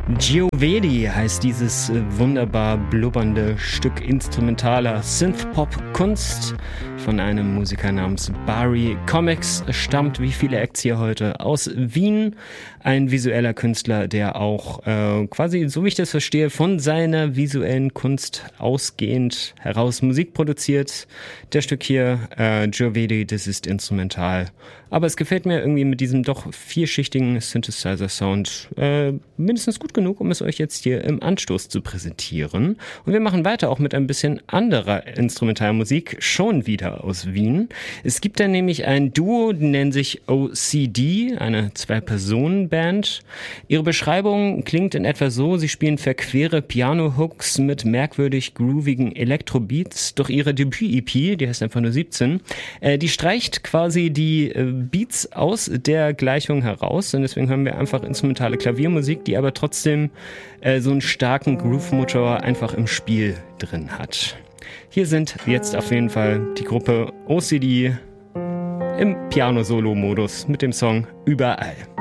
Giovedi heißt dieses wunderbar blubbernde Stück instrumentaler Synthpop-Kunst von einem Musiker namens Barry Comics, stammt wie viele Acts hier heute aus Wien. Ein visueller Künstler, der auch quasi, so wie ich das verstehe, von seiner visuellen Kunst ausgehend heraus Musik produziert. Der Stück hier, Giovedi, das ist instrumental. Aber es gefällt mir irgendwie mit diesem doch vierschichtigen Synthesizer-Sound mindestens gut genug, um es euch jetzt hier im Anstoß zu präsentieren. Und wir machen weiter auch mit ein bisschen anderer Instrumentalmusik, schon wieder aus Wien. Es gibt da nämlich ein Duo, die nennen sich OCD, eine Zwei-Personen-Band. Ihre Beschreibung klingt in etwa so: Sie spielen verquere Piano-Hooks mit merkwürdig groovigen Elektro-Beats, doch ihre Debüt-EP, die heißt einfach nur 17, die streicht quasi die Beats aus der Gleichung heraus, und deswegen hören wir einfach instrumentale Klaviermusik, die aber trotzdem so einen starken Groove-Motor einfach im Spiel drin hat. Hier sind jetzt auf jeden Fall die Gruppe OCD im Piano-Solo-Modus mit dem Song Überall.